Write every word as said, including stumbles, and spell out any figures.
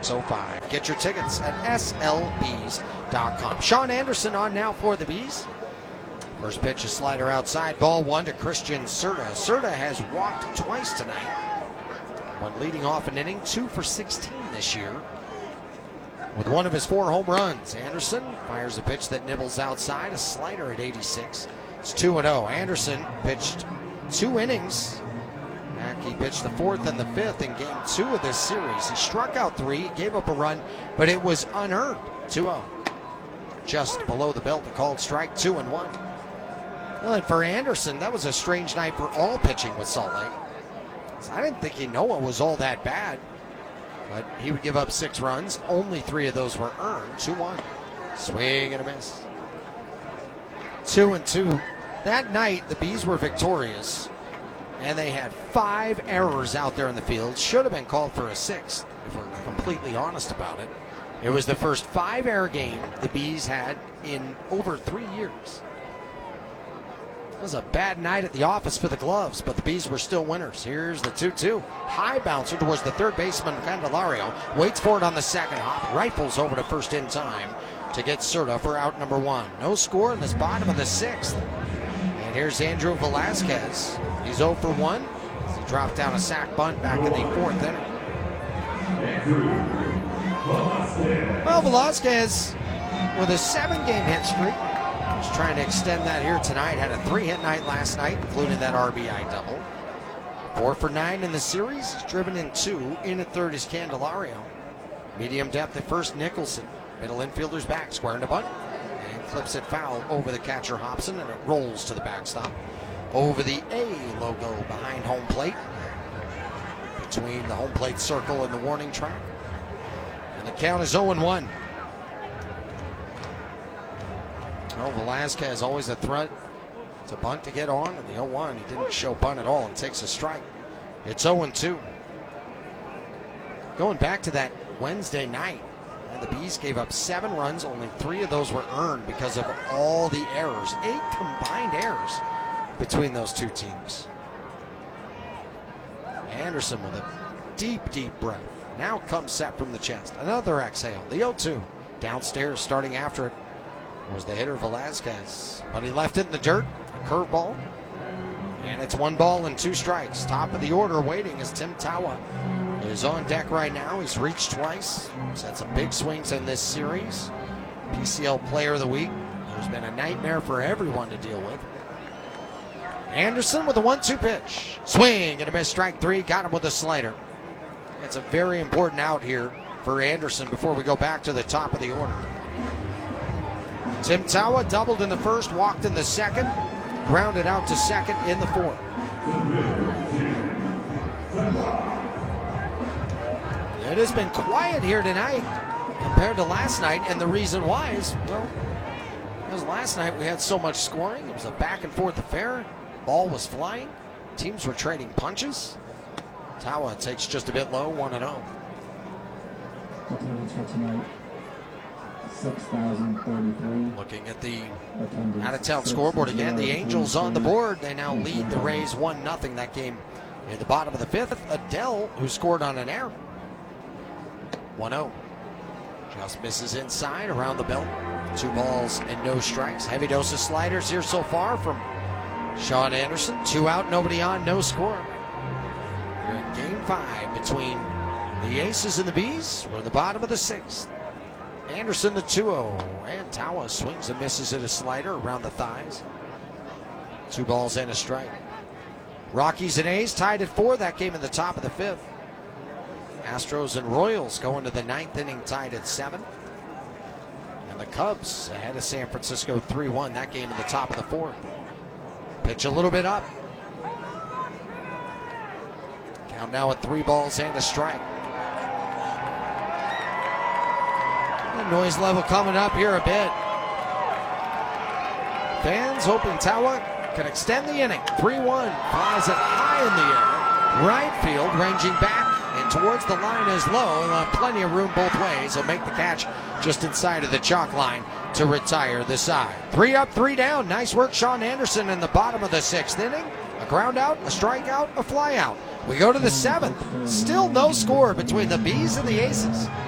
six oh five. Get your tickets at S L Bs dot com. Sean Anderson on now for the Bees. First pitch, a slider outside. Ball one to Christian Serta. Serta has walked twice tonight. One leading off an inning, two for sixteen this year. With one of his four home runs, Anderson fires a pitch that nibbles outside, a slider at eighty-six. It's two and oh. Anderson pitched two innings. Back, he pitched the fourth and the fifth in game two of this series. He struck out three, gave up a run, but it was unearned. two oh. Just below the belt, a called strike, two and one. Well, and for Anderson, that was a strange night for all pitching with Salt Lake. I didn't think he Noah was all that bad, but he would give up six runs. Only three of those were earned. two one. Swing and a miss. two and two. That night, the Bees were victorious, and they had five errors out there in the field. Should have been called for a sixth, if we're completely honest about it. It was the first five-error game the Bees had in over three years. It was a bad night at the office for the Gloves, but the Bees were still winners. Here's the two two. High bouncer towards the third baseman, Candelario. Waits for it on the second hop. Rifles over to first in time to get Serta for out number one. No score in this bottom of the sixth. And here's Andrew Velasquez. He's oh for one. He dropped down a sac bunt back in the fourth inning. Well, Velasquez with a seven-game hit streak. He's trying to extend that here tonight. Had a three-hit night last night, including that R B I double. Four for nine in the series. He's driven in two. In at third is Candelario. Medium depth at first, Nicholson. Middle infielder's back, squaring to bunt. And clips it foul over the catcher Hobson, and it rolls to the backstop. Over the A logo behind home plate. Between the home plate circle and the warning track. And the count is oh and one. Well, Velasquez always a threat to bunt to get on. In the oh one, he didn't show bunt at all and takes a strike. It's oh and two. Going back to that Wednesday night, the Bees gave up seven runs. Only three of those were earned because of all the errors. Eight combined errors between those two teams. Anderson with a deep, deep breath. Now comes set from the chest. Another exhale. The oh two. Downstairs, starting after it, was the hitter Velasquez. But he left it in the dirt. A curveball. And it's one ball and two strikes. Top of the order waiting is Tim Tawa. Is on deck right now. He's reached twice. He's had some big swings in this series. P C L Player of the Week. There's been a nightmare for everyone to deal with. Anderson with a one two pitch. Swing and a miss, strike three. Got him with a slider. It's a very important out here for Anderson before we go back to the top of the order. Tim Tawa doubled in the first, walked in the second, grounded out to second in the fourth. It has been quiet here tonight compared to last night, and the reason why is, well, because last night we had so much scoring. It was a back and forth affair. Ball was flying. Teams were trading punches. Tawa takes just a bit low, one and oh. six thousand thirty-three. Looking at the out-of-town scoreboard again, the Angels on the board. They now lead the Rays one nothing. That game in the bottom of the fifth. Adele, who scored on an error. one oh. Just misses inside, around the belt. Two balls and no strikes. Heavy dose of sliders here so far from Sean Anderson. Two out, nobody on, no score. We're in game five between the Aces and the Bees. We're in the bottom of the sixth. Anderson the two oh, and Tawa swings and misses at a slider around the thighs. Two balls and a strike. Rockies and A's tied at four. That game in the top of the fifth. Astros and Royals going to the ninth inning, tied at seven. And the Cubs ahead of San Francisco three one. That game in the top of the fourth. Pitch a little bit up. Count now at three balls and a strike. The noise level coming up here a bit. Fans hoping Tawa can extend the inning. three one. Flies it high in the air. Right field, ranging back and towards the line is low. He'll have plenty of room both ways. He'll make the catch just inside of the chalk line to retire the side. Three up, three down. Nice work, Sean Anderson, in the bottom of the sixth inning. A ground out, a strikeout, a fly out. We go to the seventh. Still no score between the Bees and the Aces.